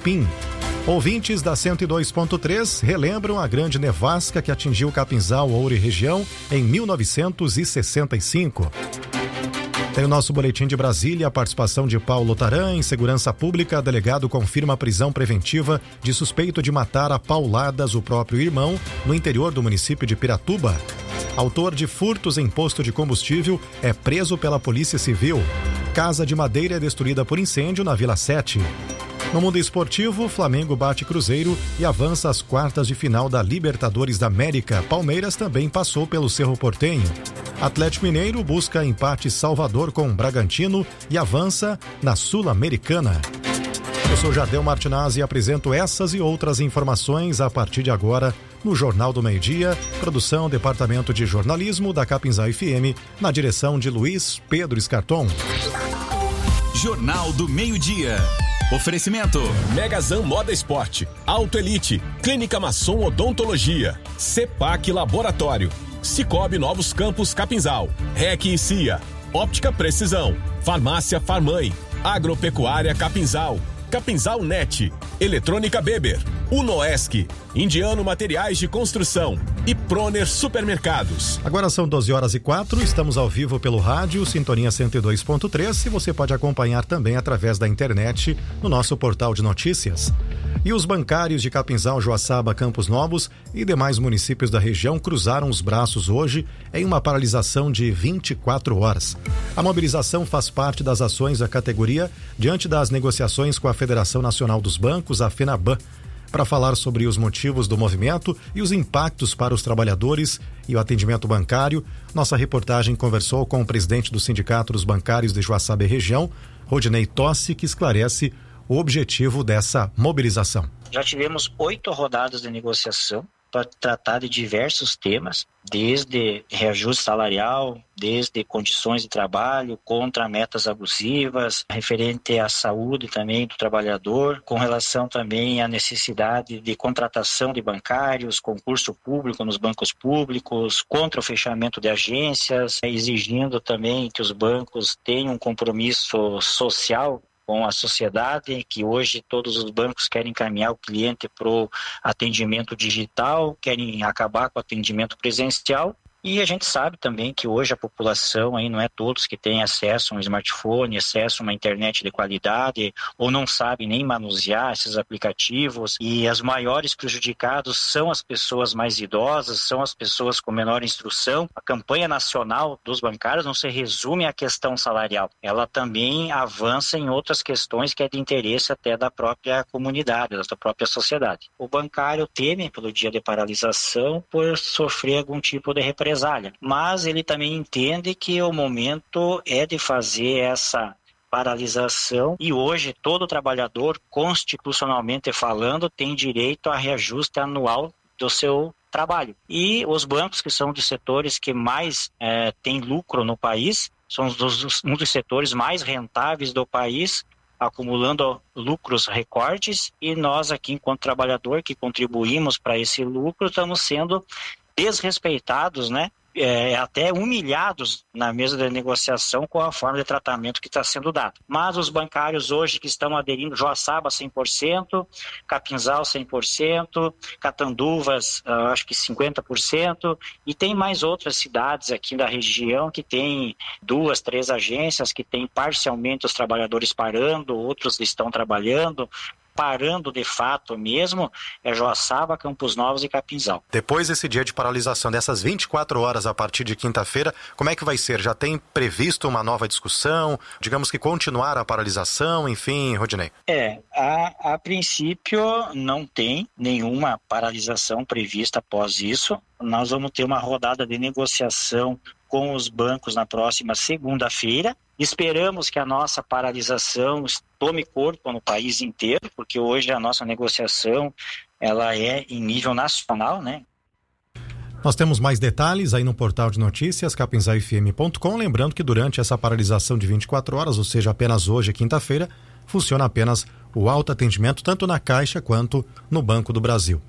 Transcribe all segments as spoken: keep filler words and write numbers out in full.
Crispim. Ouvintes da cento e dois ponto três relembram a grande nevasca que atingiu Capinzal, Ouro e região em mil novecentos e sessenta e cinco. Tem o nosso boletim de Brasília, a participação de Paulo Taran. Em segurança pública, delegado confirma a prisão preventiva de suspeito de matar a pauladas o próprio irmão no interior do município de Piratuba. Autor de furtos em posto de combustível é preso pela Polícia Civil. Casa de madeira é destruída por incêndio na Vila sete. No mundo esportivo, Flamengo bate Cruzeiro e avança às quartas de final da Libertadores da América. Palmeiras também passou pelo Cerro Porteño. Atlético Mineiro busca empate Salvador com Bragantino e avança na Sul-Americana. Eu sou Jardel Martinazzi e apresento essas e outras informações a partir de agora no Jornal do Meio-Dia. Produção, Departamento de Jornalismo da Capinzal F M, na direção de Luiz Pedro Escarton. Jornal do Meio-Dia. Oferecimento: Megazan Moda Esporte, Auto Elite, Clínica Masson Odontologia, Cepac Laboratório, Cicobi Novos Campos Capinzal, R E C e C I A, Óptica Precisão, Farmácia Farmãe, Agropecuária Capinzal, Capinzal Net, Eletrônica Beber, Unoesc, Indiano Materiais de Construção e Proner Supermercados. Agora são doze horas e quatro, estamos ao vivo pelo rádio Sintonia cento e dois ponto três e você pode acompanhar também através da internet no nosso portal de notícias. E os bancários de Capinzal, Joaçaba, Campos Novos e demais municípios da região cruzaram os braços hoje em uma paralisação de vinte e quatro horas. A mobilização faz parte das ações da categoria diante das negociações com a Federação Nacional dos Bancos, a FENABAN. Para falar sobre os motivos do movimento e os impactos para os trabalhadores e o atendimento bancário, nossa reportagem conversou com o presidente do Sindicato dos Bancários de Joaçaba e região, Rodinei Tossi, que esclarece o objetivo dessa mobilização. Já tivemos oito rodadas de negociação para tratar de diversos temas, desde reajuste salarial, desde condições de trabalho, contra metas abusivas, referente à saúde também do trabalhador, com relação também à necessidade de contratação de bancários, concurso público nos bancos públicos, contra o fechamento de agências, exigindo também que os bancos tenham um compromisso social com a sociedade, que hoje todos os bancos querem encaminhar o cliente para o atendimento digital, querem acabar com o atendimento presencial. E a gente sabe também que hoje a população, aí não é todos que têm acesso a um smartphone, acesso a uma internet de qualidade, ou não sabem nem manusear esses aplicativos. E as maiores prejudicados são as pessoas mais idosas, são as pessoas com menor instrução. A campanha nacional dos bancários não se resume à questão salarial. Ela também avança em outras questões que é de interesse até da própria comunidade, da própria sociedade. O bancário teme pelo dia de paralisação por sofrer algum tipo de repressão. Mas ele também entende que o momento é de fazer essa paralisação e hoje todo trabalhador, constitucionalmente falando, tem direito a reajuste anual do seu trabalho. E os bancos, que são dos setores que mais é, têm lucro no país, são dos, um dos setores mais rentáveis do país, acumulando lucros recordes, e nós aqui, enquanto trabalhador que contribuímos para esse lucro, estamos sendo desrespeitados, né? É, até humilhados na mesa de negociação com a forma de tratamento que está sendo dado. Mas os bancários hoje que estão aderindo, Joaçaba cem por cento, Capinzal cem por cento, Catanduvas uh, acho que cinquenta por cento, e tem mais outras cidades aqui da região que tem duas, três agências que tem parcialmente os trabalhadores parando, outros estão trabalhando. Parando de fato mesmo, é Joaçaba, Campos Novos e Capinzal. Depois desse dia de paralisação, dessas vinte e quatro horas a partir de quinta-feira, como é que vai ser? Já tem previsto uma nova discussão? Digamos que continuar a paralisação, enfim, Rodinei? É, a, a princípio não tem nenhuma paralisação prevista após isso. Nós vamos ter uma rodada de negociação com os bancos na próxima segunda-feira. Esperamos que a nossa paralisação tome corpo no país inteiro, porque hoje a nossa negociação ela é em nível nacional, né? Nós temos mais detalhes aí no portal de notícias capinzal f m ponto com, lembrando que durante essa paralisação de vinte e quatro horas, ou seja, apenas hoje, quinta-feira, funciona apenas o autoatendimento tanto na Caixa quanto no Banco do Brasil.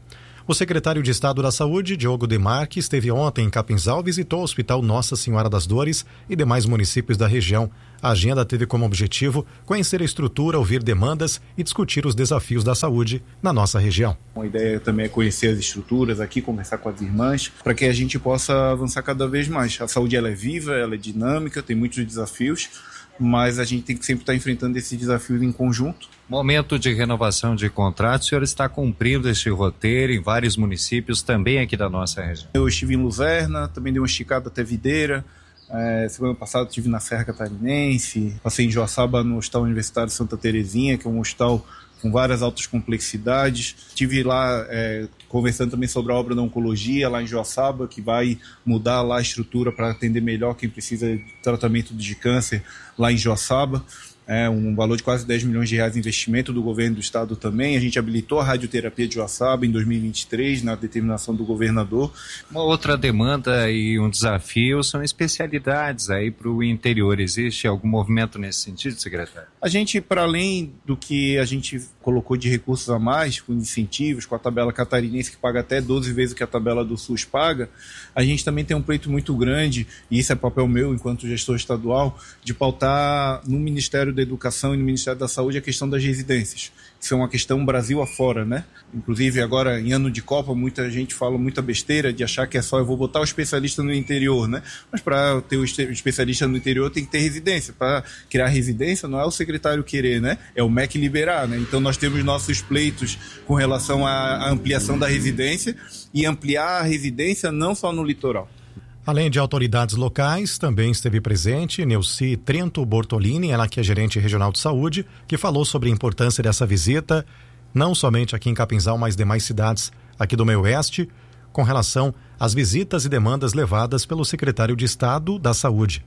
O secretário de Estado da Saúde, Diogo Demarque, esteve ontem em Capinzal, visitou o Hospital Nossa Senhora das Dores e demais municípios da região. A agenda teve como objetivo conhecer a estrutura, ouvir demandas e discutir os desafios da saúde na nossa região. A ideia também é conhecer as estruturas aqui, conversar com as irmãs, para que a gente possa avançar cada vez mais. A saúde ela é viva, ela é dinâmica, tem muitos desafios, mas a gente tem que sempre estar enfrentando esses desafios em conjunto. Momento de renovação de contrato, o senhor está cumprindo esse roteiro em vários municípios, também aqui da nossa região. Eu estive em Luzerna, também dei uma esticada até Videira, é, semana passada estive na Serra Catarinense, passei em Joaçaba no Hospital Universitário Santa Terezinha, que é um hospital com várias altas complexidades. Estive lá é, conversando também sobre a obra da oncologia lá em Joaçaba, que vai mudar lá a estrutura para atender melhor quem precisa de tratamento de câncer lá em Joaçaba. É um valor de quase dez milhões de reais de investimento do governo do estado também. A gente habilitou a radioterapia de Joaçaba em dois mil e vinte e três, na determinação do governador. Uma outra demanda e um desafio são especialidades aí para o interior. Existe algum movimento nesse sentido, secretário? A gente, para além do que a gente colocou de recursos a mais, com incentivos, com a tabela catarinense que paga até doze vezes o que a tabela do SUS paga, a gente também tem um pleito muito grande, e isso é papel meu enquanto gestor estadual, de pautar no Ministério da Educação e no Ministério da Saúde a questão das residências. Isso é uma questão Brasil afora, né? Inclusive agora em ano de Copa muita gente fala muita besteira de achar que é só eu vou botar o especialista no interior, né? Mas para ter o especialista no interior tem que ter residência. Para criar residência não é o secretário querer, né? É o M E C liberar, né? Então nós temos nossos pleitos com relação à ampliação da residência e ampliar a residência não só no litoral. Além de autoridades locais, também esteve presente Neuci Trento Bortolini, ela que é gerente regional de saúde, que falou sobre a importância dessa visita, não somente aqui em Capinzal, mas demais cidades aqui do meio oeste, com relação às visitas e demandas levadas pelo secretário de Estado da Saúde.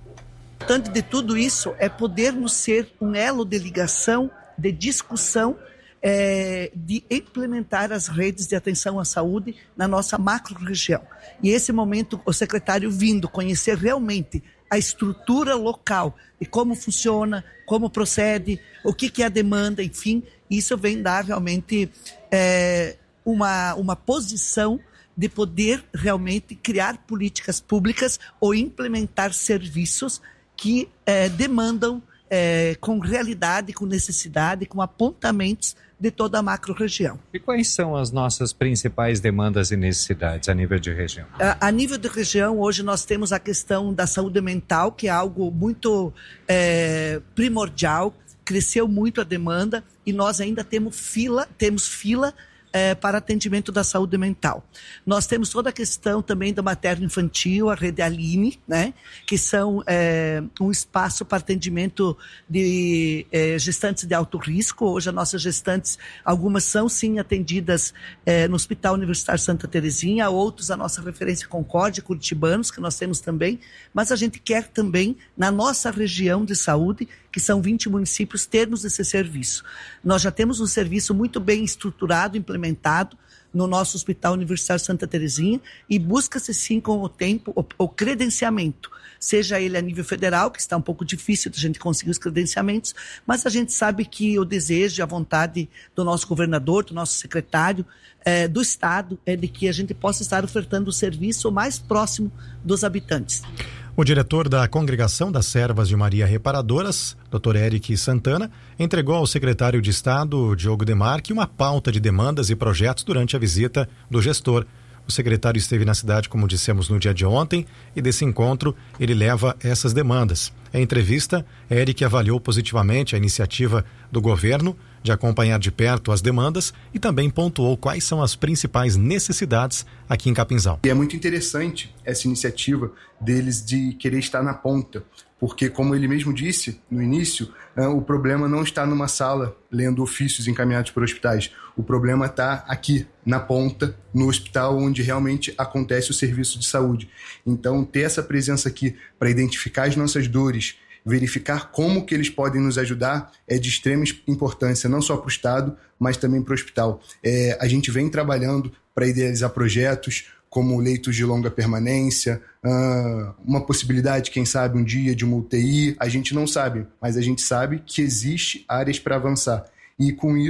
O importante de tudo isso é podermos ser um elo de ligação, de discussão, É, de implementar as redes de atenção à saúde na nossa macro-região. E esse momento, o secretário vindo conhecer realmente a estrutura local e como funciona, como procede, o que, que é a demanda, enfim, isso vem dar realmente é, uma, uma posição de poder realmente criar políticas públicas ou implementar serviços que é, demandam é, com realidade, com necessidade, com apontamentos de toda a macro-região. E quais são as nossas principais demandas e necessidades a nível de região? A, a nível de região, hoje nós temos a questão da saúde mental, que é algo muito é, primordial, cresceu muito a demanda e nós ainda temos fila, temos fila É, para atendimento da saúde mental. Nós temos toda a questão também do materno-infantil, a Rede Aline, né, que são é, um espaço para atendimento de é, gestantes de alto risco. Hoje as nossas gestantes, algumas são sim atendidas é, no Hospital Universitário Santa Terezinha, outros a nossa referência Concórdia, Curitibanos, que nós temos também, mas a gente quer também, na nossa região de saúde, que são vinte municípios, termos esse serviço. Nós já temos um serviço muito bem estruturado, implementado no nosso Hospital Universitário Santa Terezinha e busca-se sim com o tempo o, o credenciamento, seja ele a nível federal, que está um pouco difícil de a gente conseguir os credenciamentos, mas a gente sabe que o desejo e a vontade do nosso governador, do nosso secretário, eh, do Estado, é de que a gente possa estar ofertando o serviço mais próximo dos habitantes. O diretor da Congregação das Servas de Maria Reparadoras, doutor Eric Santana, entregou ao secretário de Estado, Diogo Demarque, uma pauta de demandas e projetos durante a visita do gestor. O secretário esteve na cidade, como dissemos, no dia de ontem, e desse encontro ele leva essas demandas. Em entrevista, Eric avaliou positivamente a iniciativa do governo de acompanhar de perto as demandas e também pontuou quais são as principais necessidades aqui em Capinzal. E é muito interessante essa iniciativa deles de querer estar na ponta, porque, como ele mesmo disse no início, o problema não está numa sala lendo ofícios encaminhados por hospitais. O problema está aqui, na ponta, no hospital onde realmente acontece o serviço de saúde. Então, ter essa presença aqui para identificar as nossas dores, verificar como que eles podem nos ajudar é de extrema importância, não só para o Estado, mas também para o hospital. É, a gente vem trabalhando para idealizar projetos como leitos de longa permanência, uh, uma possibilidade, quem sabe, um dia de uma U T I. A gente não sabe, mas a gente sabe que existe áreas para avançar. E com isso,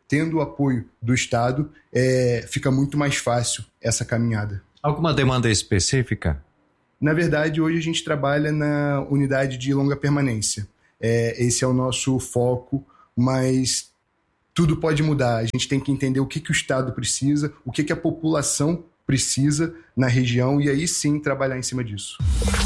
tendo o apoio do Estado, é, fica muito mais fácil essa caminhada. Alguma demanda específica? Na verdade, hoje a gente trabalha na unidade de longa permanência. É, esse é o nosso foco, mas tudo pode mudar. A gente tem que entender o que, que o Estado precisa, o que, que a população precisa na região e aí sim trabalhar em cima disso.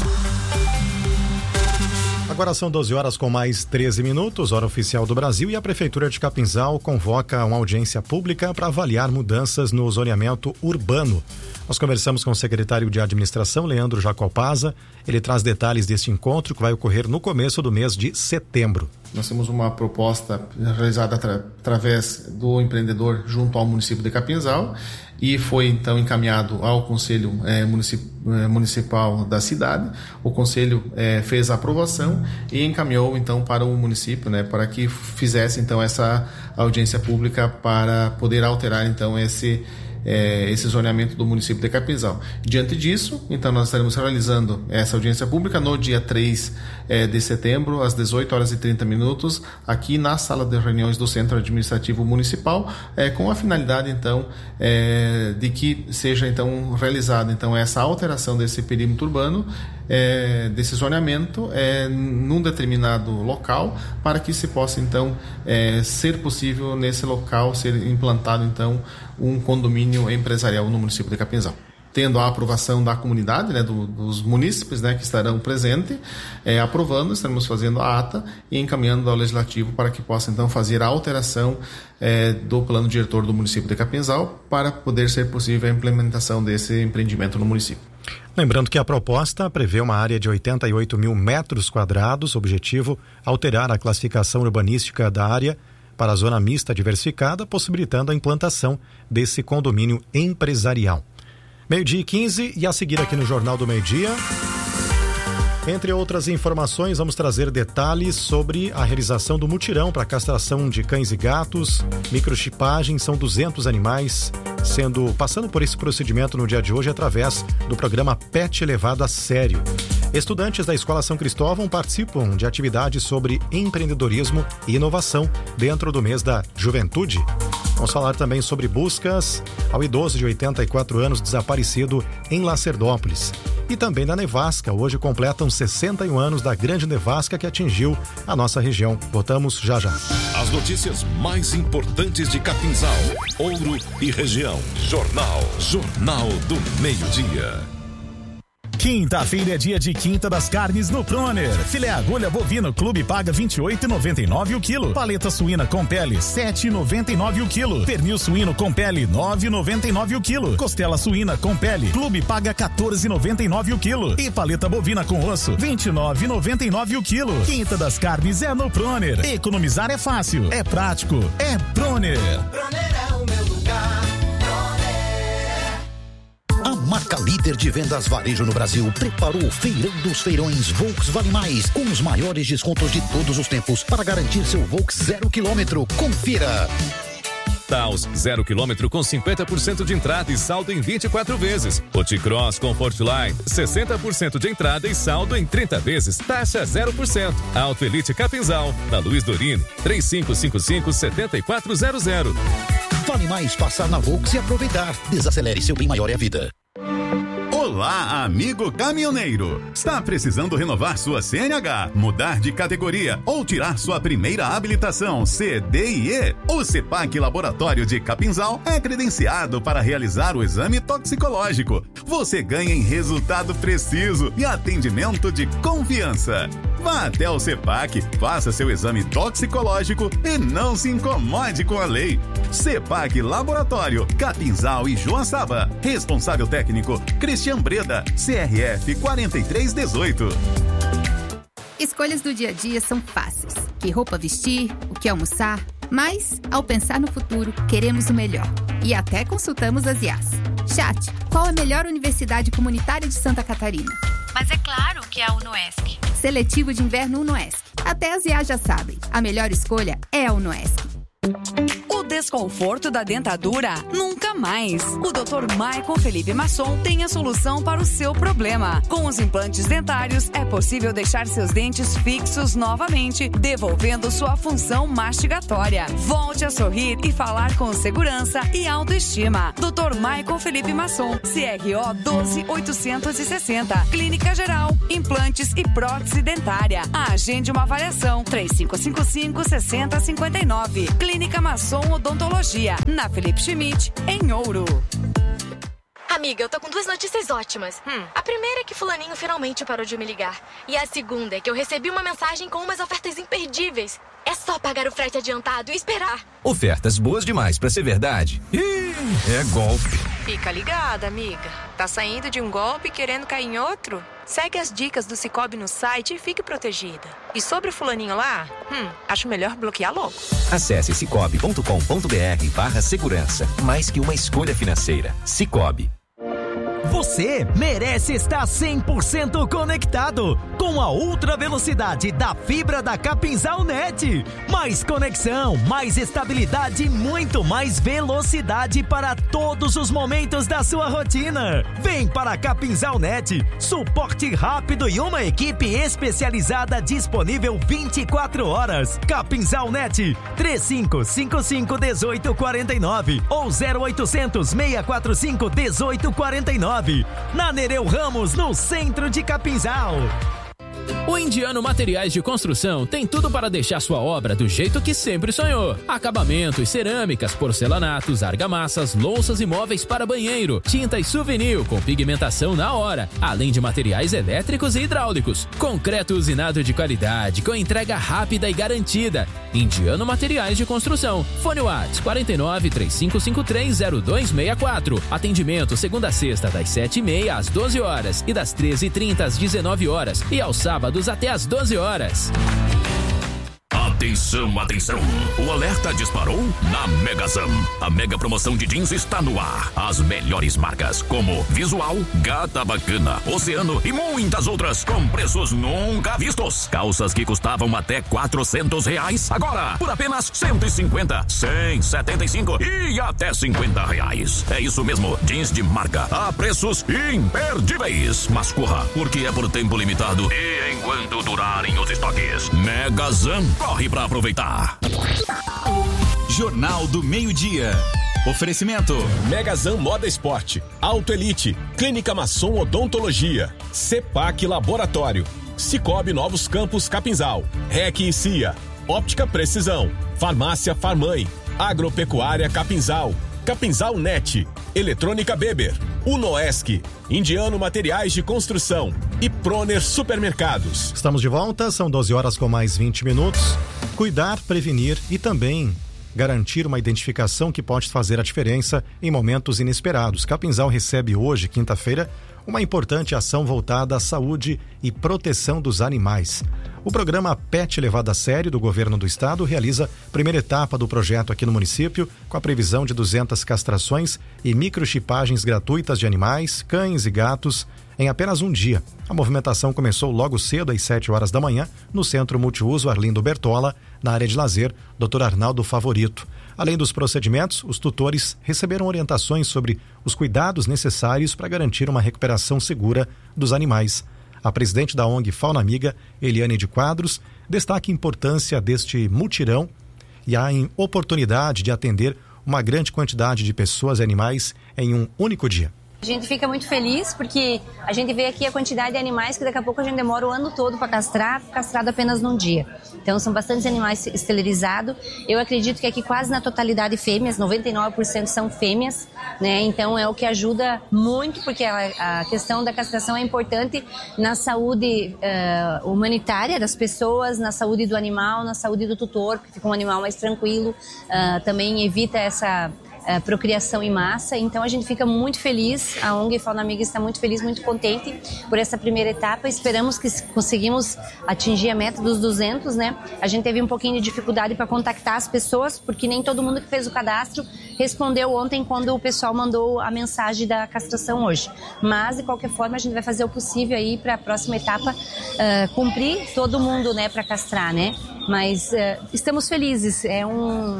Agora são doze horas com mais treze minutos, hora oficial do Brasil, e a Prefeitura de Capinzal convoca uma audiência pública para avaliar mudanças no zoneamento urbano. Nós conversamos com o secretário de Administração, Leandro Jacopazza. Ele traz detalhes deste encontro que vai ocorrer no começo do mês de setembro. Nós temos uma proposta realizada atra- através do empreendedor junto ao município de Capinzal e foi então encaminhado ao Conselho eh, municip, eh, Municipal da cidade. O Conselho eh, fez a aprovação e encaminhou então para o município, né, para que fizesse então essa audiência pública para poder alterar então esse É, esse zoneamento do município de Capinzal. Diante disso, então nós estaremos realizando essa audiência pública no dia três é, de setembro, às dezoito horas e trinta minutos, aqui na sala de reuniões do Centro Administrativo Municipal, é, com a finalidade então é, de que seja então realizada então essa alteração desse perímetro urbano, é, desse zoneamento é, num determinado local, para que se possa então é, ser possível nesse local ser implantado então um condomínio empresarial no município de Capinzal. Tendo a aprovação da comunidade, né, do, dos munícipes, né, que estarão presentes, é, aprovando, estaremos fazendo a ata e encaminhando ao Legislativo para que possa então fazer a alteração é, do plano diretor do município de Capinzal para poder ser possível a implementação desse empreendimento no município. Lembrando que a proposta prevê uma área de oitenta e oito mil metros quadrados, objetivo alterar a classificação urbanística da área para a zona mista diversificada, possibilitando a implantação desse condomínio empresarial. Meio-dia e quinze, e a seguir aqui no Jornal do Meio-Dia, entre outras informações, vamos trazer detalhes sobre a realização do mutirão para castração de cães e gatos, microchipagem. São duzentos animais sendo passando por esse procedimento no dia de hoje através do programa Pet Levado a Sério. Estudantes da Escola São Cristóvão participam de atividades sobre empreendedorismo e inovação dentro do mês da juventude. Vamos falar também sobre buscas ao idoso de oitenta e quatro anos desaparecido em Lacerdópolis. E também da nevasca. Hoje completam sessenta e um anos da grande nevasca que atingiu a nossa região. Voltamos já já. As notícias mais importantes de Capinzal, Ouro e região. Jornal. Jornal do Meio-Dia. Quinta-feira é dia de Quinta das Carnes no Proner. Filé agulha bovino clube paga vinte e oito reais e noventa e nove centavos o quilo. Paleta suína com pele sete reais e noventa e nove centavos o quilo. Pernil suíno com pele nove reais e noventa e nove centavos o quilo. Costela suína com pele clube paga quatorze reais e noventa e nove centavos o quilo. E paleta bovina com osso vinte e nove reais e noventa e nove centavos o quilo. Quinta das Carnes é no Proner. Economizar é fácil, é prático, é Proner. Proner é o meu lugar. A marca líder de vendas varejo no Brasil preparou o Feirão dos Feirões Volks Vale Mais, com os maiores descontos de todos os tempos para garantir seu Volks zero quilômetro. Confira! Taos, zero quilômetro com cinquenta por cento de entrada e saldo em vinte e quatro vezes. Oticross Comfortline, sessenta por cento de entrada e saldo em trinta vezes. Taxa zero por cento. Auto Elite Capinzal, na Luiz Dorino, três cinco cinco cinco, sete quatro zero zero. Vale mais passar na Volks e aproveitar. Desacelere, seu bem maior é a vida. Olá, amigo caminhoneiro! Está precisando renovar sua C N H, mudar de categoria ou tirar sua primeira habilitação C D I E? O CEPAC Laboratório de Capinzal é credenciado para realizar o exame toxicológico. Você ganha em resultado preciso e atendimento de confiança. Vá até o CEPAC, faça seu exame toxicológico e não se incomode com a lei. CEPAC Laboratório, Capinzal e Joaçaba. Responsável técnico, Cristian Breda, C R F quatro três um oito. Escolhas do dia a dia são fáceis. Que roupa vestir, o que almoçar. Mas, ao pensar no futuro, queremos o melhor. E até consultamos as I As. Chat, qual a melhor universidade comunitária de Santa Catarina? Mas é claro que é a UNOESC. Seletivo de inverno UNOESC. Até as I As já sabem. A melhor escolha é a UNOESC. O desconforto da dentadura? Nunca mais. O doutor Maicon Felipe Masson tem a solução para o seu problema. Com os implantes dentários, é possível deixar seus dentes fixos novamente, devolvendo sua função mastigatória. Volte a sorrir e falar com segurança e autoestima. doutor Maicon Felipe Masson, C R O doze mil oitocentos e sessenta. Clínica Geral, implantes e prótese dentária. Agende uma avaliação. três cinco cinco cinco, seis zero cinco nove. Clínica Masson Odontologia, na Felipe Schmidt, em Ouro. Amiga, eu tô com duas notícias ótimas. Hum. A primeira é que fulaninho finalmente parou de me ligar. E a segunda é que eu recebi uma mensagem com umas ofertas imperdíveis. É só pagar o frete adiantado e esperar. Ofertas boas demais pra ser verdade. Ih, é golpe. Fica ligada, amiga. Tá saindo de um golpe querendo cair em outro? Segue as dicas do Sicoob no site e fique protegida. E sobre o fulaninho lá, hum, acho melhor bloquear logo. Acesse cicobi ponto com ponto br barra segurança. Mais que uma escolha financeira. Sicoob. Você merece estar cem por cento conectado com a ultra velocidade da fibra da Capinzal Net. Mais conexão, mais estabilidade e muito mais velocidade para todos os momentos da sua rotina. Vem para a Capinzal Net, suporte rápido e uma equipe especializada disponível vinte e quatro horas. Capinzal Net, três cinco cinco cinco, um oito quatro nove ou zero oitocentos, seis quatro cinco, um oito quatro nove. Na Nereu Ramos, no centro de Capinzal. O Indiano Materiais de Construção tem tudo para deixar sua obra do jeito que sempre sonhou. Acabamentos, cerâmicas, porcelanatos, argamassas, louças e móveis para banheiro, tinta e souvenir com pigmentação na hora, além de materiais elétricos e hidráulicos. Concreto usinado de qualidade, com entrega rápida e garantida. Indiano Materiais de Construção. Fone Whats quatro nove, três cinco cinco três, zero dois seis quatro. Atendimento segunda a sexta das sete e meia às doze horas e das treze e trinta às dezenove horas e aos sábados até às doze horas. Atenção, atenção! O alerta disparou na Megazam. A mega promoção de jeans está no ar. As melhores marcas como Visual, Gata Bacana, Oceano e muitas outras com preços nunca vistos. Calças que custavam até quatrocentos reais, agora por apenas cento e cinquenta, cem, setenta e cinco e até cinquenta reais. É isso mesmo, jeans de marca a preços imperdíveis. Mas corra, porque é por tempo limitado e enquanto durarem os estoques. Megazam, corre pra aproveitar. Jornal do Meio-Dia. Oferecimento Megazam Moda Esporte, Auto Elite, Clínica Masson Odontologia, Cepac Laboratório, Sicoob Novos Campos Capinzal, R E C e C I A, Óptica Precisão, Farmácia Farmãe, Agropecuária Capinzal, Capinzal Net, Eletrônica Beber, Unoesc, Indiano Materiais de Construção e Proner Supermercados. Estamos de volta, são doze horas com mais vinte minutos. Cuidar, prevenir e também garantir uma identificação que pode fazer a diferença em momentos inesperados. Capinzal recebe hoje, quinta-feira, uma importante ação voltada à saúde e proteção dos animais. O programa Pet Levado a Sério do Governo do Estado realiza a primeira etapa do projeto aqui no município, com a previsão de duzentas castrações e microchipagens gratuitas de animais, cães e gatos em apenas um dia. A movimentação começou logo cedo, às sete horas da manhã, no Centro Multiuso Arlindo Bertola, na área de lazer, doutor Arnaldo Favorito. Além dos procedimentos, os tutores receberam orientações sobre os cuidados necessários para garantir uma recuperação segura dos animais. A presidente da O N G Fauna Amiga, Eliane de Quadros, destaca a importância deste mutirão e a oportunidade de atender uma grande quantidade de pessoas e animais em um único dia. A gente fica muito feliz porque a gente vê aqui a quantidade de animais que daqui a pouco a gente demora o ano todo para castrar, castrado apenas num dia. Então são bastantes animais esterilizados. Eu acredito que aqui quase na totalidade fêmeas, noventa e nove por cento são fêmeas, né? Então é o que ajuda muito, porque a, a questão da castração é importante na saúde uh, humanitária das pessoas, na saúde do animal, na saúde do tutor, que fica um animal mais tranquilo, uh, também evita essa Uh, procriação em massa. Então a gente fica muito feliz, a O N G Fauna Amiga está muito feliz, muito contente por essa primeira etapa. Esperamos que conseguimos atingir a meta dos duzentos, né? A gente teve um pouquinho de dificuldade para contactar as pessoas, porque nem todo mundo que fez o cadastro respondeu ontem quando o pessoal mandou a mensagem da castração hoje. Mas de qualquer forma a gente vai fazer o possível aí para a próxima etapa uh, cumprir todo mundo, né, para castrar, né? Mas uh, estamos felizes, é um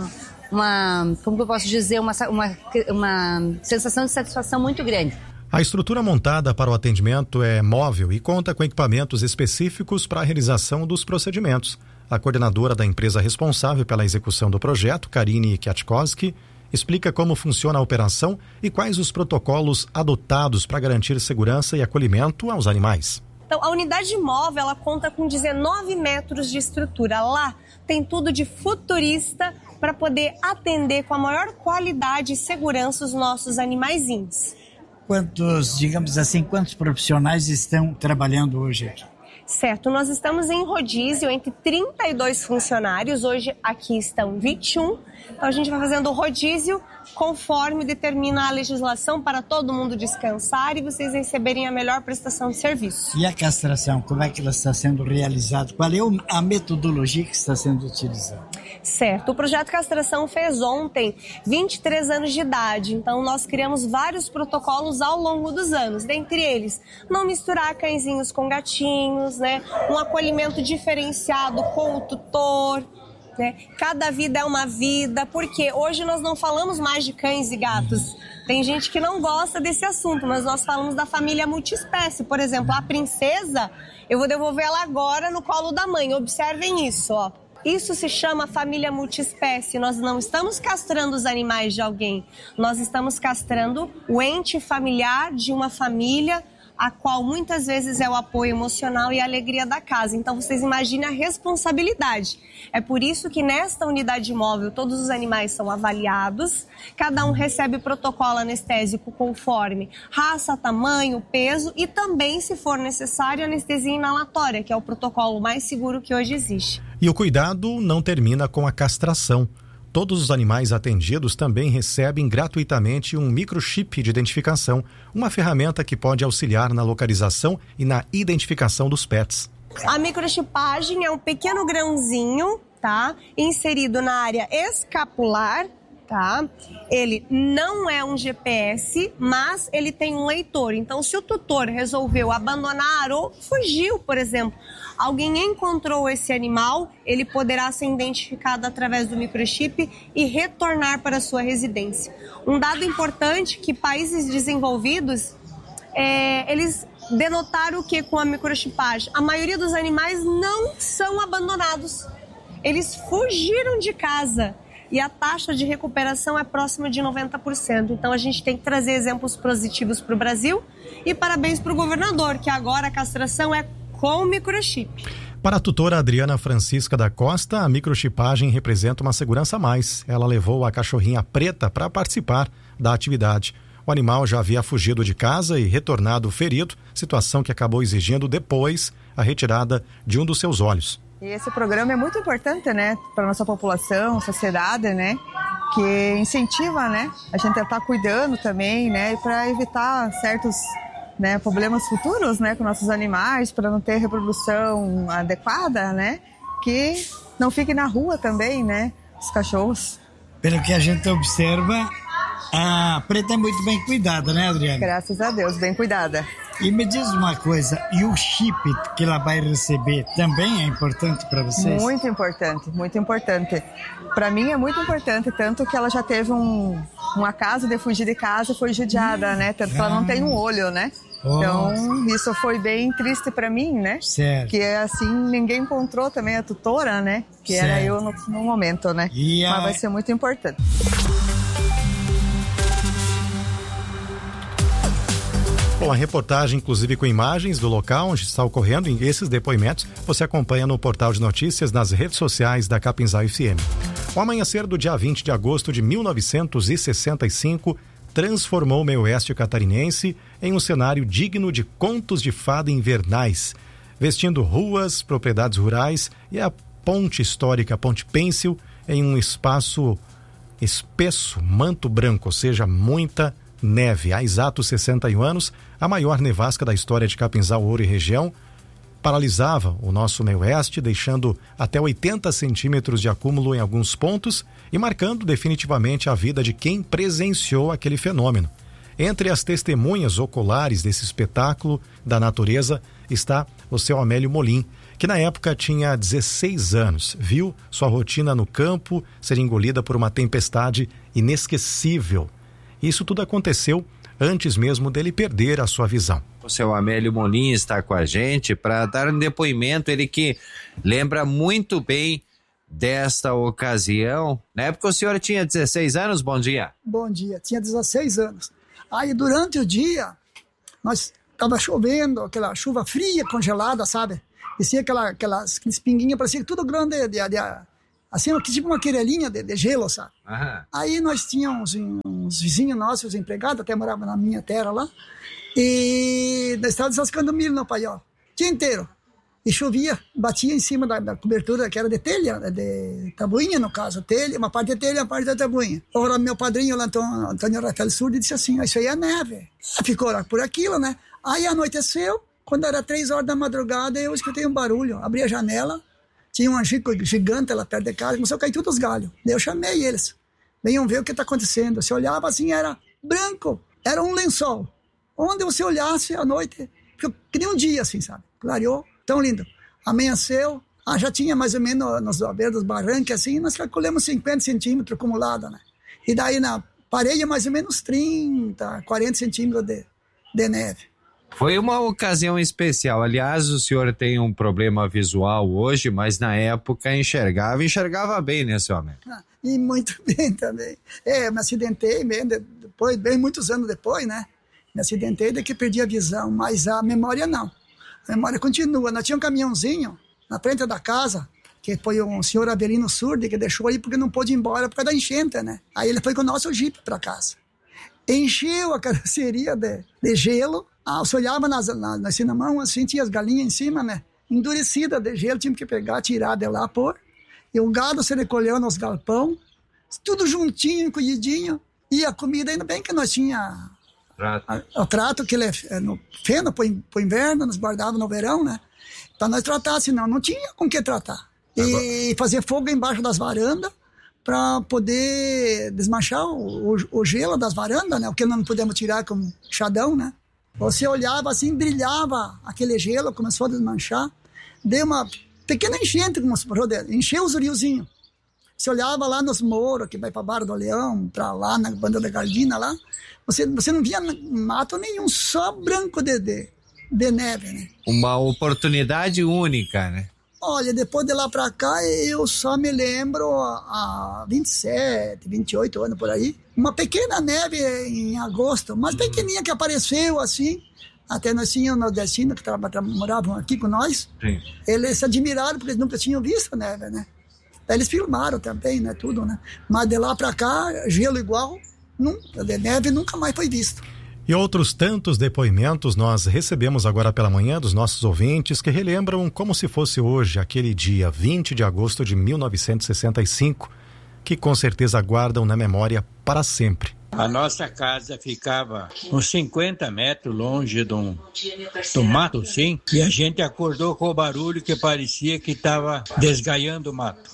uma, como eu posso dizer, uma, uma, uma sensação de satisfação muito grande. A estrutura montada para o atendimento é móvel e conta com equipamentos específicos para a realização dos procedimentos. A coordenadora da empresa responsável pela execução do projeto, Karine Kiatkowski, explica como funciona a operação e quais os protocolos adotados para garantir segurança e acolhimento aos animais. Então, a unidade móvel, ela conta com dezenove metros de estrutura. Lá tem tudo de futurista para poder atender com a maior qualidade e segurança os nossos animaizinhos. Quantos, digamos assim, quantos profissionais estão trabalhando hoje aqui? Certo, nós estamos em rodízio entre trinta e dois funcionários, hoje aqui estão vinte e um, então a gente vai fazendo o rodízio conforme determina a legislação para todo mundo descansar e vocês receberem a melhor prestação de serviço. E a castração, como é que ela está sendo realizada? Qual é a metodologia que está sendo utilizada? Certo, o projeto Castração fez ontem vinte e três anos de idade, então nós criamos vários protocolos ao longo dos anos, dentre eles não misturar cãezinhos com gatinhos, né? Um acolhimento diferenciado com o tutor, né? Cada vida é uma vida, porque hoje nós não falamos mais de cães e gatos. Tem gente que não gosta desse assunto, mas nós falamos da família multiespécie. Por exemplo, a princesa, eu vou devolver ela agora no colo da mãe. Observem isso, ó. Isso se chama família multiespécie. Nós não estamos castrando os animais de alguém. Nós estamos castrando o ente familiar de uma família, a qual muitas vezes é o apoio emocional e a alegria da casa. Então, vocês imaginem a responsabilidade. É por isso que nesta unidade móvel todos os animais são avaliados, cada um recebe protocolo anestésico conforme raça, tamanho, peso e também, se for necessário, anestesia inalatória, que é o protocolo mais seguro que hoje existe. E o cuidado não termina com a castração. Todos os animais atendidos também recebem gratuitamente um microchip de identificação, uma ferramenta que pode auxiliar na localização e na identificação dos pets. A microchipagem é um pequeno grãozinho, tá? Inserido na área escapular, tá? Ele não é um G P S, mas ele tem um leitor. Então, se o tutor resolveu abandonar ou fugiu, por exemplo, alguém encontrou esse animal, ele poderá ser identificado através do microchip e retornar para a sua residência. Um dado importante que países desenvolvidos, é, eles denotaram o que com a microchipagem? A maioria dos animais não são abandonados. Eles fugiram de casa. E a taxa de recuperação é próxima de noventa por cento. Então, a gente tem que trazer exemplos positivos para o Brasil. E parabéns para o governador, que agora a castração é com microchip. Para a tutora Adriana Francisca da Costa, a microchipagem representa uma segurança a mais. Ela levou a cachorrinha preta para participar da atividade. O animal já havia fugido de casa e retornado ferido, situação que acabou exigindo depois a retirada de um dos seus olhos. E esse programa é muito importante, né, para a nossa população, sociedade, né, que incentiva, né, a gente a estar cuidando também, né, para evitar certos, né, problemas futuros, né, com nossos animais, para não ter reprodução adequada, né, que não fiquem na rua também, né, os cachorros. Pelo que a gente observa, a preta é muito bem cuidada, né, Adriana? Graças a Deus, bem cuidada. E me diz uma coisa, e o chip que ela vai receber também é importante para vocês? Muito importante, muito importante. Para mim é muito importante, tanto que ela já teve um, uma casa de fugir de casa e foi judiada, né? Tanto que ela não tem um olho, né? Oh. Então, isso foi bem triste para mim, né? Certo. Que assim, ninguém encontrou também a tutora, né? Que certo. Era eu no, no momento, né? E a... Mas vai ser muito importante. Bom, a reportagem, inclusive com imagens do local onde está ocorrendo esses depoimentos, você acompanha no portal de notícias nas redes sociais da Capinzal F M. O amanhecer do dia vinte de agosto de mil novecentos e sessenta e cinco transformou o meio oeste catarinense em um cenário digno de contos de fada invernais, vestindo ruas, propriedades rurais e a ponte histórica Ponte Pêncil em um espaço espesso, manto branco, ou seja, muita neve. Há exatos sessenta e um anos, a maior nevasca da história de Capinzal, Ouro e região paralisava o nosso meio oeste, deixando até oitenta centímetros de acúmulo em alguns pontos e marcando definitivamente a vida de quem presenciou aquele fenômeno. Entre as testemunhas oculares desse espetáculo da natureza está o seu Amélio Molim, que na época tinha dezesseis anos, viu sua rotina no campo ser engolida por uma tempestade inesquecível. Isso tudo aconteceu antes mesmo dele perder a sua visão. O seu Amélio Molim está com a gente para dar um depoimento, ele que lembra muito bem desta ocasião. Na época o senhor tinha dezesseis anos, bom dia. Bom dia, tinha dezesseis anos. Aí durante o dia, nós estava chovendo, aquela chuva fria, congelada, sabe? Descia aquela, aquelas, aquelas pinguinhas, parecia tudo grande, de, de, assim, tipo uma querelinha de, de gelo, sabe? Aham. Aí nós tínhamos uns, uns vizinhos nossos, empregados, até moravam na minha terra lá, e nós estávamos descascando milho no paiol, o dia inteiro. E chovia, batia em cima da, da cobertura, que era de telha, de tabuinha no caso, telha, uma parte de telha, uma parte da tabuinha. Ora, meu padrinho, lá, Antônio, Antônio Rafael Surdi, disse assim, isso aí é neve. Ficou lá por aquilo, né? Aí anoiteceu, quando era três horas da madrugada, eu escutei um barulho, abri a janela, tinha um angico gigante lá perto de casa, começou a cair todos os galhos. Daí eu chamei eles, venham ver o que está acontecendo. Se olhava assim, era branco, era um lençol. Onde você olhasse à noite, que nem um dia assim, sabe? Clareou. Tão lindo. Amanheceu, ah, já tinha mais ou menos nos beira dos barrancos assim, nós calculamos cinquenta centímetros acumulado, né? E daí na parede mais ou menos trinta, quarenta centímetros de, de neve. Foi uma ocasião especial. Aliás, o senhor tem um problema visual hoje, mas na época enxergava, enxergava bem, né, seu homem? Ah, e muito bem também. É, eu me acidentei mesmo, depois, bem muitos anos depois, né? Me acidentei, daqui perdi a visão, mas a memória não. A memória continua. Nós tínhamos um caminhãozinho na frente da casa, que foi um senhor Avelino Surdi, que deixou aí porque não pôde ir embora por causa da enchente, né? Aí ele foi com o nosso jipe para casa. Encheu a carroceria de, de gelo. Ah, você olhava nas, nas, nas cinamão, assim, tinha as galinhas em cima, né? Endurecida de gelo, tinha que pegar, tirar de lá, pôr. E o gado se recolheu nos galpão, tudo juntinho, colhidinho. E a comida, ainda bem que nós tinha... A, o trato que ele é no feno pro, pro inverno, nos guardava no verão, né? Para nós tratar, senão não tinha com que tratar. E fazer fogo embaixo das varandas para poder desmanchar o, o, o gelo das varandas, né? O que não podemos tirar com chadão, né? Você olhava assim, brilhava aquele gelo, começou a desmanchar. Deu uma pequena enchente, como se falou, encheu os riozinhos. Você olhava lá nos moros, que vai para Barra do Leão, para lá na Banda da Gardina, lá, você, você não via mato nenhum, só branco de, de, de neve, né? Uma oportunidade única, né? Olha, depois de lá para cá, eu só me lembro há vinte e sete, vinte e oito anos por aí, uma pequena neve em agosto, mas pequenininha que apareceu assim, até nós tínhamos nordestinos que moravam aqui com nós. Sim. Eles se admiraram porque eles nunca tinham visto neve, né? Eles filmaram também, né, tudo, né? Mas de lá para cá, gelo igual, nunca, de neve nunca mais foi visto. E outros tantos depoimentos nós recebemos agora pela manhã dos nossos ouvintes que relembram como se fosse hoje, aquele dia vinte de agosto de mil novecentos e sessenta e cinco, que com certeza guardam na memória para sempre. A nossa casa ficava uns cinquenta metros longe de um, do mato, sim, e a gente acordou com o barulho que parecia que estava desgaiando o mato.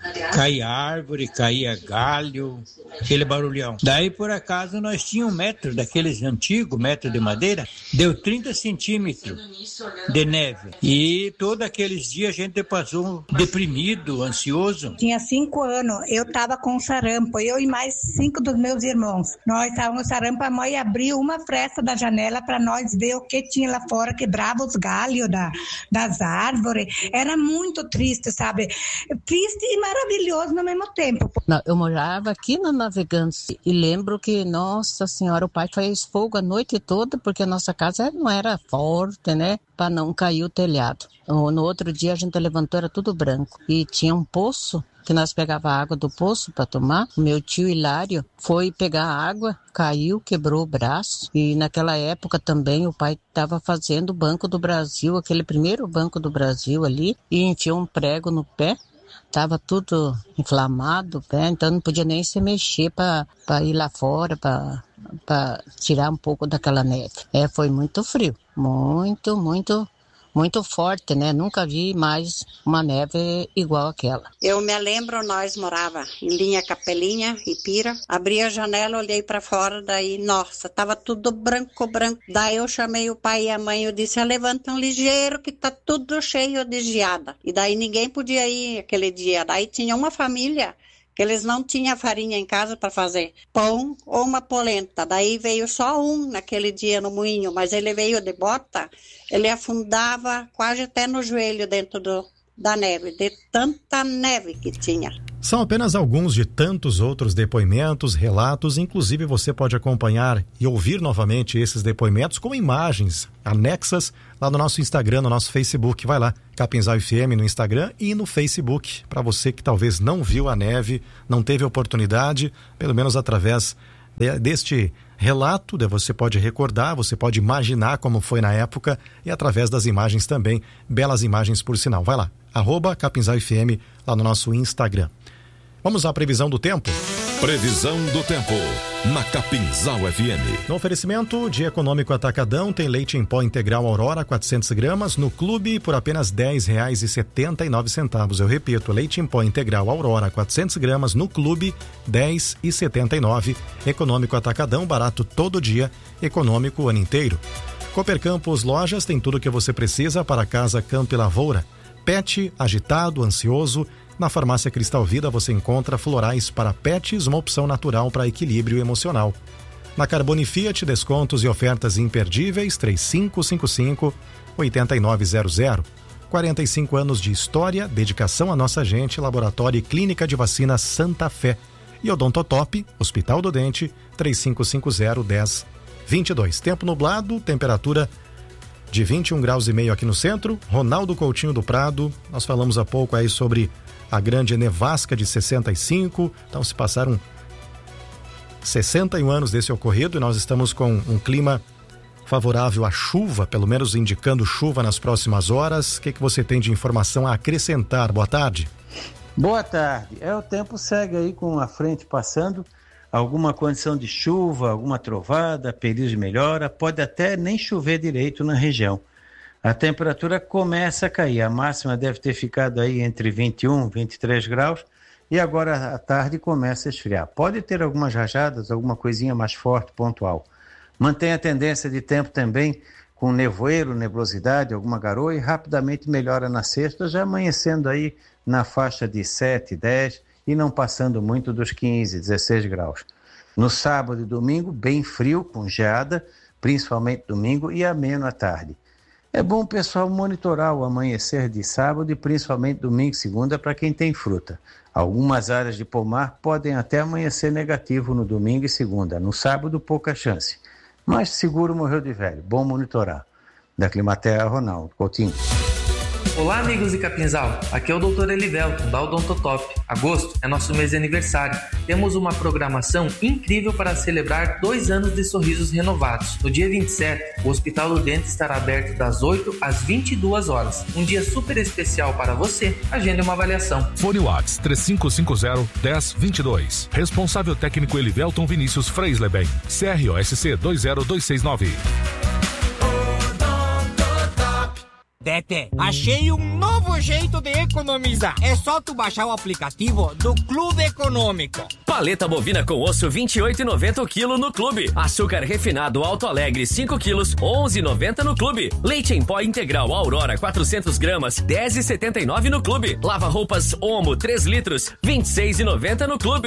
Caía árvore, caía galho, aquele barulhão. Daí, por acaso, nós tínhamos um metro daqueles antigos, metro de madeira, deu trinta centímetros de neve. E todos aqueles dias a gente passou deprimido, ansioso. Tinha cinco anos, eu estava com sarampo, eu e mais cinco dos meus irmãos. Nós estávamos com sarampo, a mãe abriu uma fresta da janela para nós ver o que tinha lá fora, quebrava os galhos da, das árvores. Era muito triste, sabe? Triste e maravilhoso no mesmo tempo. Não, eu morava aqui na Navegantes e lembro que, nossa senhora, o pai fez fogo a noite toda porque a nossa casa não era forte, né? Para não cair o telhado. No outro dia a gente levantou, era tudo branco. E tinha um poço que nós pegava a água do poço para tomar. O meu tio Hilário foi pegar a água, caiu, quebrou o braço. E naquela época também o pai estava fazendo o Banco do Brasil, aquele primeiro Banco do Brasil ali, e enfiou um prego no pé. Tava tudo inflamado, pé, então não podia nem se mexer para ir lá fora, para tirar um pouco daquela neve. É, foi muito frio, muito, muito muito forte, né? Nunca vi mais uma neve igual aquela. Eu me lembro, nós morava em linha Capelinha, Ipira. Abri a janela, olhei para fora, daí, nossa, tava tudo branco, branco. Daí eu chamei o pai e a mãe, eu disse, levantam ligeiro que tá tudo cheio de geada. E daí ninguém podia ir aquele dia. Daí tinha uma família que eles não tinham farinha em casa para fazer pão ou uma polenta. Daí veio só um naquele dia no moinho, mas ele veio de bota, ele afundava quase até no joelho dentro do, da neve, de tanta neve que tinha. São apenas alguns de tantos outros depoimentos, relatos, inclusive você pode acompanhar e ouvir novamente esses depoimentos com imagens anexas lá no nosso Instagram, no nosso Facebook. Vai lá, Capinzal F M no Instagram e no Facebook, para você que talvez não viu a neve, não teve oportunidade, pelo menos através de, deste relato, você pode recordar, você pode imaginar como foi na época e através das imagens também, belas imagens por sinal. Vai lá, arroba Capinzal F M lá no nosso Instagram. Vamos à previsão do tempo? Previsão do tempo na Capinzal F M. No oferecimento de Econômico Atacadão, tem leite em pó integral Aurora quatrocentas gramas no clube por apenas dez reais e setenta e nove centavos. Eu repito, leite em pó integral Aurora quatrocentas gramas no clube dez reais e setenta e nove centavos. Econômico Atacadão, barato todo dia, econômico o ano inteiro. Cooper Campos Lojas tem tudo o que você precisa para casa Campo e Lavoura. Pet, agitado, ansioso. Na Farmácia Cristal Vida você encontra florais para pets, uma opção natural para equilíbrio emocional. Na Carbone Fiat, descontos e ofertas imperdíveis, três cinco cinco cinco, oito nove zero zero. quarenta e cinco anos de história, dedicação à nossa gente, Laboratório e Clínica de Vacina Santa Fé. E Odontotop, Hospital do Dente, três cinco cinco zero, um zero dois dois. Tempo nublado, temperatura de vinte e um graus e meio aqui no centro. Ronaldo Coutinho do Prado, nós falamos há pouco aí sobre a grande nevasca de sessenta e cinco, então se passaram sessenta e um anos desse ocorrido e nós estamos com um clima favorável à chuva, pelo menos indicando chuva nas próximas horas. O que, que você tem de informação a acrescentar? Boa tarde. Boa tarde. É, o tempo segue aí com a frente passando, alguma condição de chuva, alguma trovada, período de melhora, pode até nem chover direito na região. A temperatura começa a cair, a máxima deve ter ficado aí entre vinte e um e vinte e três graus e agora à tarde começa a esfriar. Pode ter algumas rajadas, alguma coisinha mais forte, pontual. Mantém a tendência de tempo também com nevoeiro, nebulosidade, alguma garoa e rapidamente melhora na sexta, já amanhecendo aí na faixa de sete, dez e não passando muito dos quinze, dezesseis graus. No sábado e domingo, bem frio, com geada, principalmente domingo e ameno à tarde. É bom o pessoal monitorar o amanhecer de sábado e principalmente domingo e segunda para quem tem fruta. Algumas áreas de pomar podem até amanhecer negativo no domingo e segunda. No sábado, pouca chance. Mas seguro morreu de velho. Bom monitorar. Da Climaterra, Ronaldo Coutinho. Olá, amigos de Capinzal. Aqui é o doutor Elivelton, da Odontotop. Agosto é nosso mês de aniversário. Temos uma programação incrível para celebrar dois anos de sorrisos renovados. No dia vinte e sete, o Hospital do Dente estará aberto das oito às vinte e duas horas. Um dia super especial para você. Agende uma avaliação. Fone Whats três cinco cinco zero, um zero dois dois. Responsável técnico Elivelton Vinícius Freisleben. C R O S C dois zero dois seis nove. Tete, achei um novo jeito de economizar. É só tu baixar o aplicativo do Clube Econômico. Paleta bovina com osso vinte e oito reais e noventa centavos o quilo no Clube. Açúcar refinado Alto Alegre cinco quilos, onze reais e noventa centavos no Clube. Leite em pó integral Aurora quatrocentas gramas, dez reais e setenta e nove centavos no Clube. Lava roupas Omo três litros, vinte e seis reais e noventa centavos no Clube.